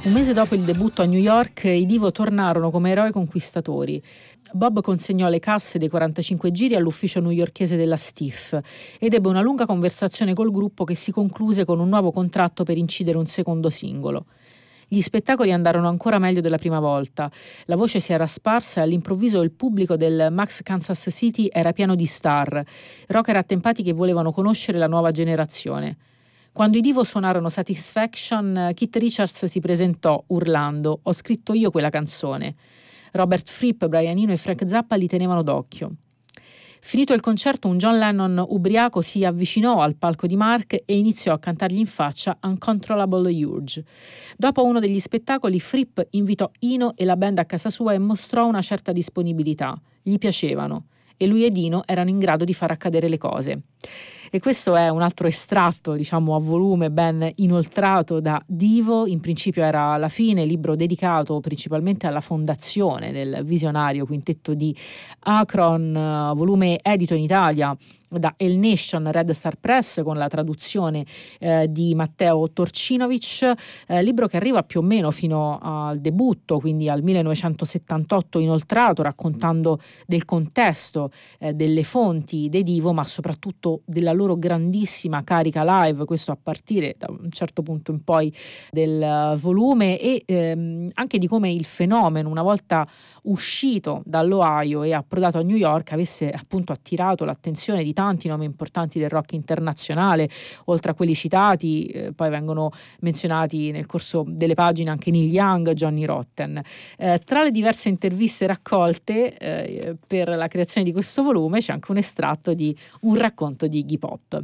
Un mese dopo il debutto a New York, i Divo tornarono come eroi conquistatori. Bob consegnò le casse dei 45 giri all'ufficio newyorkese della Stiff ed ebbe una lunga conversazione col gruppo che si concluse con un nuovo contratto per incidere un secondo singolo. Gli spettacoli andarono ancora meglio della prima volta. La voce si era sparsa e all'improvviso il pubblico del Max Kansas City era pieno di star, rocker attempati che volevano conoscere la nuova generazione. Quando i Divo suonarono Satisfaction, Keith Richards si presentò urlando: «Ho scritto io quella canzone». Robert Fripp, Brian Eno e Frank Zappa li tenevano d'occhio. Finito il concerto, un John Lennon ubriaco si avvicinò al palco di Mark e iniziò a cantargli in faccia Uncontrollable Urge. Dopo uno degli spettacoli, Fripp invitò Eno e la band a casa sua e mostrò una certa disponibilità. Gli piacevano e lui ed Eno erano in grado di far accadere le cose. E questo è un altro estratto, diciamo a volume, ben inoltrato da Divo. In principio era la fine, libro dedicato principalmente alla fondazione del visionario quintetto di Akron, volume edito in Italia da El Nation Red Star Press con la traduzione di Matteo Torcinovic, libro che arriva più o meno fino al debutto, quindi al 1978 inoltrato, raccontando del contesto, delle fonti dei Divo, ma soprattutto della loro grandissima carica live, questo a partire da un certo punto in poi del volume, e anche di come il fenomeno, una volta uscito dall'Ohio e approdato a New York, avesse appunto attirato l'attenzione di tanti nomi importanti del rock internazionale. Oltre a quelli citati, poi vengono menzionati nel corso delle pagine anche Neil Young, Johnny Rotten. Tra le diverse interviste raccolte per la creazione di questo volume c'è anche un estratto di un racconto di Iggy Pop.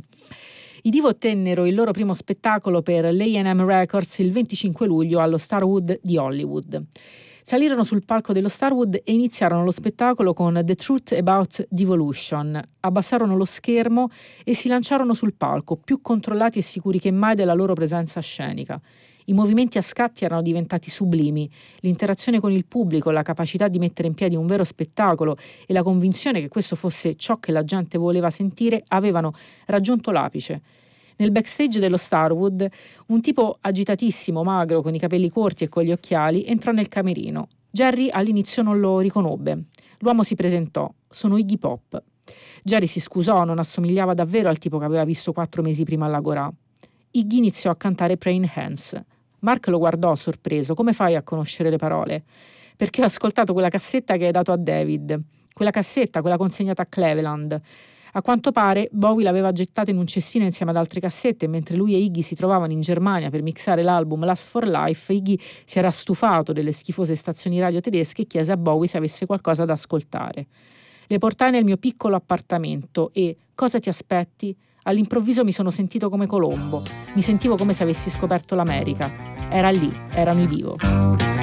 I Divo tennero il loro primo spettacolo per l'A&M Records il 25 luglio allo Starwood di Hollywood. Salirono sul palco dello Starwood e iniziarono lo spettacolo con The Truth About Devolution. Abbassarono lo schermo e si lanciarono sul palco, più controllati e sicuri che mai della loro presenza scenica. I movimenti a scatti erano diventati sublimi, l'interazione con il pubblico, la capacità di mettere in piedi un vero spettacolo e la convinzione che questo fosse ciò che la gente voleva sentire avevano raggiunto l'apice. Nel backstage dello Starwood, un tipo agitatissimo, magro, con i capelli corti e con gli occhiali, entrò nel camerino. Jerry all'inizio non lo riconobbe. L'uomo si presentò: «Sono Iggy Pop». Jerry si scusò, non assomigliava davvero al tipo che aveva visto 4 mesi prima all'Agorà. Iggy iniziò a cantare Praying Hands. Mark lo guardò sorpreso. «Come fai a conoscere le parole?» «Perché ho ascoltato quella cassetta che hai dato a David. Quella cassetta, quella consegnata a Cleveland». A quanto pare Bowie l'aveva gettata in un cestino insieme ad altre cassette, e mentre lui e Iggy si trovavano in Germania per mixare l'album Last for Life, Iggy si era stufato delle schifose stazioni radio tedesche e chiese a Bowie se avesse qualcosa da ascoltare. «Le portai nel mio piccolo appartamento e, cosa ti aspetti? All'improvviso mi sono sentito come Colombo. Mi sentivo come se avessi scoperto l'America. Era lì, erano i Divo».